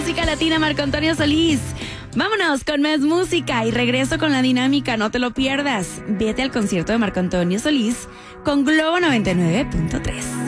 música latina, Marco Antonio Solís. Vámonos con más música y regreso con la dinámica, no te lo pierdas. Vete al concierto de Marco Antonio Solís con Globo 99.3.